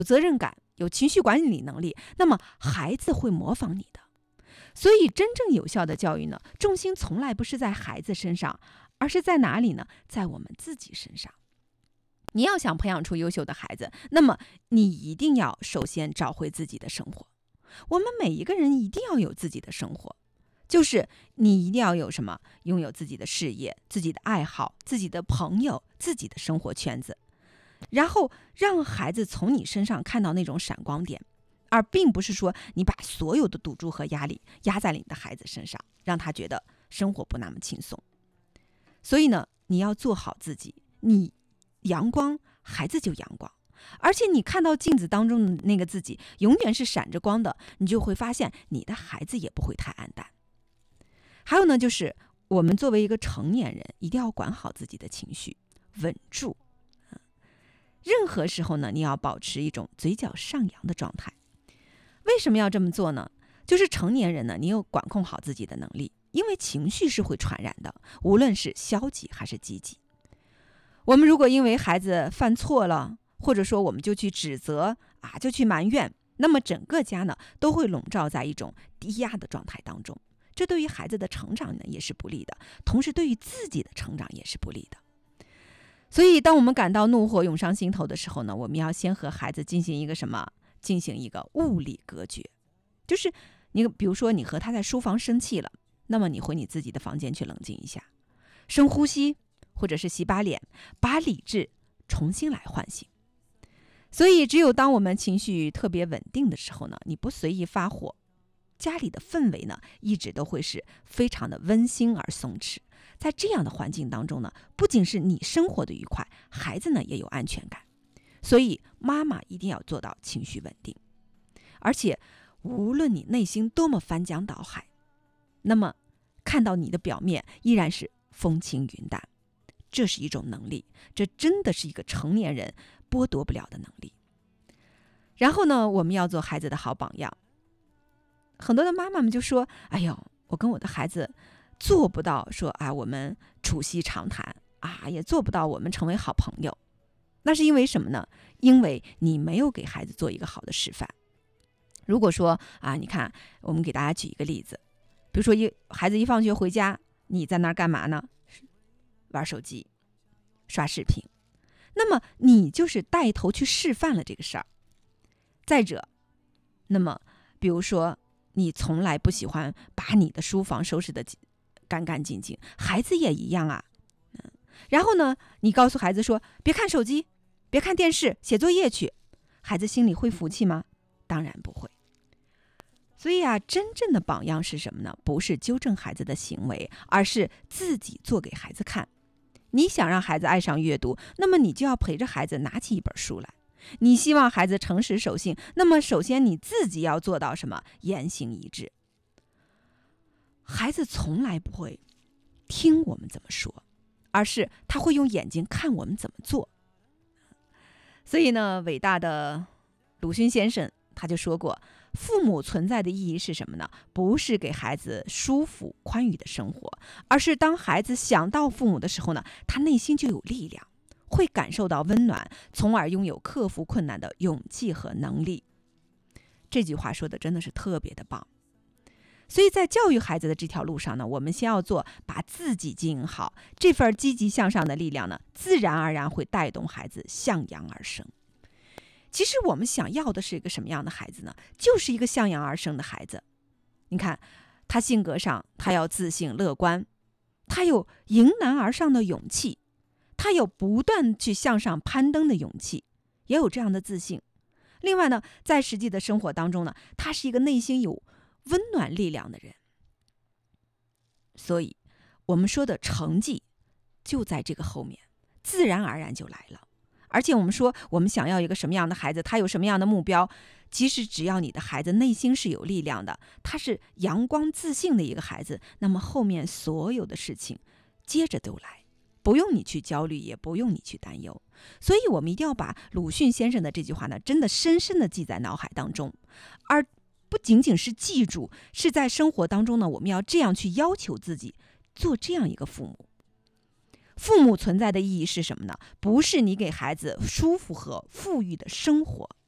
有责任感，有情绪管理能力，那么孩子会模仿你的。所以真正有效的教育呢，重心从来不是在孩子身上，而是在哪里呢？在我们自己身上。你要想培养出优秀的孩子，那么你一定要首先找回自己的生活。我们每一个人一定要有自己的生活，就是你一定要有什么？拥有自己的事业、自己的爱好、自己的朋友、自己的生活圈子，然后让孩子从你身上看到那种闪光点，而并不是说你把所有的赌注和压力压在了你的孩子身上，让他觉得生活不那么轻松。所以呢，你要做好自己，你阳光，孩子就阳光。而且你看到镜子当中的那个自己永远是闪着光的，你就会发现你的孩子也不会太暗淡。还有呢，就是我们作为一个成年人，一定要管好自己的情绪，稳住。任何时候呢，你要保持一种嘴角上扬的状态。为什么要这么做呢？就是成年人呢，你有管控好自己的能力，因为情绪是会传染的，无论是消极还是积极。我们如果因为孩子犯错了，或者说我们就去指责就去埋怨，那么整个家呢都会笼罩在一种低压的状态当中，这对于孩子的成长呢也是不利的，同时对于自己的成长也是不利的。所以当我们感到怒火涌上心头的时候呢，我们要先和孩子进行一个什么？进行一个物理隔绝。就是你比如说你和他在书房生气了，那么你回你自己的房间去冷静一下，深呼吸，或者是洗把脸，把理智重新来唤醒。所以只有当我们情绪特别稳定的时候呢，你不随意发火，家里的氛围呢一直都会是非常的温馨而松弛。在这样的环境当中呢，不仅是你生活的愉快，孩子呢也有安全感。所以妈妈一定要做到情绪稳定。而且无论你内心多么翻江倒海，那么看到你的表面依然是风轻云淡，这是一种能力，这真的是一个成年人剥夺不了的能力。然后呢，我们要做孩子的好榜样。很多的妈妈们就说，哎呦，我跟我的孩子做不到说我们促膝长谈也做不到我们成为好朋友。那是因为什么呢？因为你没有给孩子做一个好的示范。如果说你看，我们给大家举一个例子，比如说孩子一放学回家，你在那儿干嘛呢？玩手机，刷视频。那么你就是带头去示范了这个事儿。再者，那么比如说你从来不喜欢把你的书房收拾得干干净净，孩子也一样啊。然后呢，你告诉孩子说别看手机，别看电视，写作业去，孩子心里会服气吗？当然不会。所以真正的榜样是什么呢？不是纠正孩子的行为，而是自己做给孩子看。你想让孩子爱上阅读，那么你就要陪着孩子拿起一本书来。你希望孩子诚实守信，那么首先你自己要做到什么？言行一致。孩子从来不会听我们怎么说，而是他会用眼睛看我们怎么做。所以呢，伟大的鲁迅先生他就说过，父母存在的意义是什么呢？不是给孩子舒服宽裕的生活，而是当孩子想到父母的时候呢，他内心就有力量，会感受到温暖，从而拥有克服困难的勇气和能力。这句话说的真的是特别的棒。所以在教育孩子的这条路上呢，我们先要做把自己经营好，这份积极向上的力量呢，自然而然会带动孩子向阳而生。其实我们想要的是一个什么样的孩子呢？就是一个向阳而生的孩子。你看，他性格上他要自信乐观，他有迎难而上的勇气，他有不断去向上攀登的勇气，也有这样的自信。另外呢，在实际的生活当中呢，他是一个内心有温暖力量的人。所以我们说的成绩就在这个后面，自然而然就来了。而且我们说我们想要一个什么样的孩子，他有什么样的目标，其实只要你的孩子内心是有力量的，他是阳光自信的一个孩子，那么后面所有的事情接着都来，不用你去焦虑，也不用你去担忧。所以我们一定要把鲁迅先生的这句话呢，真的深深的记在脑海当中，而不仅仅是记住，是在生活当中呢，我们要这样去要求自己，做这样一个父母。父母存在的意义是什么呢？不是你给孩子舒服和富裕的生活，